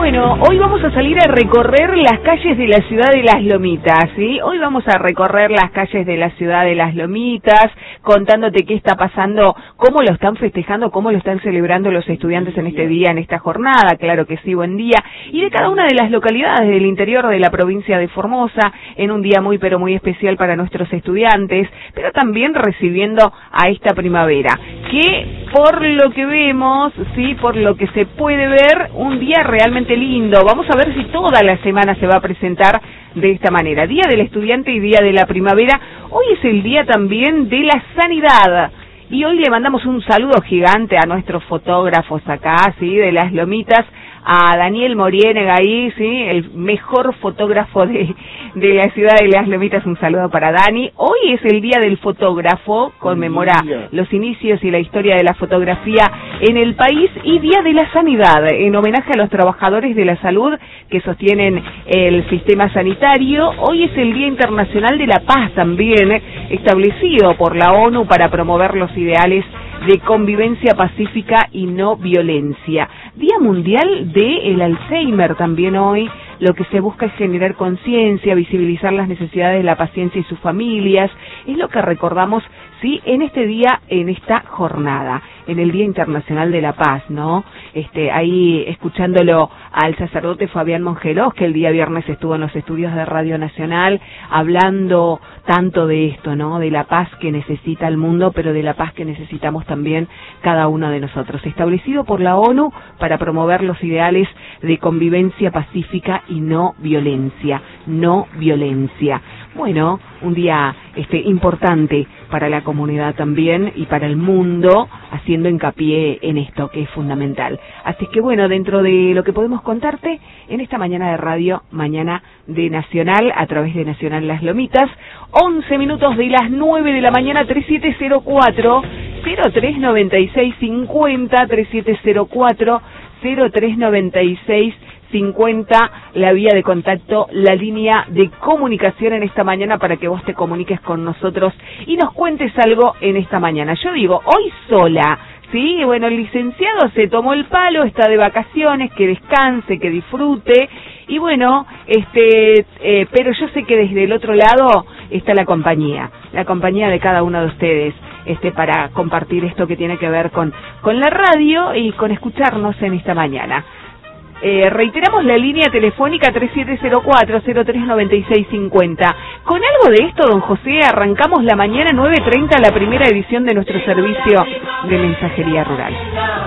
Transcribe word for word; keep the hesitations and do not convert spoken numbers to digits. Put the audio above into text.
Bueno, hoy vamos a salir a recorrer las calles de la ciudad de Las Lomitas, ¿sí? Hoy vamos a recorrer las calles de la ciudad de Las Lomitas, contándote qué está pasando, cómo lo están festejando, cómo lo están celebrando los estudiantes en este día, en esta jornada, claro que sí, buen día, y de cada una de las localidades del interior de la provincia de Formosa, en un día muy pero muy especial para nuestros estudiantes, pero también recibiendo a esta primavera, que por lo que vemos, sí, por lo que se puede ver, un día realmente lindo. Vamos a ver si toda la semana se va a presentar de esta manera. Día del estudiante y día de la primavera. Hoy es el día también de la sanidad. Y hoy le mandamos un saludo gigante a nuestros fotógrafos acá, sí, de Las Lomitas, a Daniel Moriénega ahí, sí, el mejor fotógrafo de, de la ciudad de Las Lomitas. Un saludo para Dani. Hoy es el día del fotógrafo, conmemora los inicios y la historia de la fotografía en el país, y día de la sanidad, en homenaje a los trabajadores de la salud que sostienen el sistema sanitario. Hoy es el Día Internacional de la Paz también, establecido por la ONU para promover los ideales de convivencia pacífica y no violencia. Día Mundial del Alzheimer también hoy. Lo que se busca es generar conciencia, visibilizar las necesidades de la paciente y sus familias. Es lo que recordamos, sí, en este día, en esta jornada, en el Día Internacional de la Paz, ¿no? Este, ahí escuchándolo al sacerdote Fabián Mongelos, que el día viernes estuvo en los estudios de Radio Nacional, hablando tanto de esto, ¿no? De la paz que necesita el mundo, pero de la paz que necesitamos también cada uno de nosotros. Establecido por la ONU para promover los ideales de convivencia pacífica y no violencia, no violencia. Bueno, un día este importante para la comunidad también y para el mundo, haciendo hincapié en esto que es fundamental. Así que bueno, dentro de lo que podemos contarte en esta mañana de radio, mañana de Nacional, a través de Nacional Las Lomitas, once minutos de las nueve de la mañana, tres siete cero cuatro, cero tres noventa y seis cincuenta, tres siete cero cuatro, cero tres noventa y seis cincuenta, la vía de contacto, la línea de comunicación en esta mañana para que vos te comuniques con nosotros y nos cuentes algo en esta mañana. Yo digo, hoy sola, sí, bueno, el licenciado se tomó el palo, está de vacaciones, que descanse, que disfrute, y bueno, este, eh, pero yo sé que desde el otro lado está la compañía, la compañía de cada uno de ustedes, este, para compartir esto que tiene que ver con, con la radio y con escucharnos en esta mañana. Eh, reiteramos la línea telefónica tres siete cero cuatro, cero tres noventa y seis cincuenta. Con algo de esto, don José, arrancamos la mañana nueve treinta, la primera edición de nuestro servicio de mensajería rural.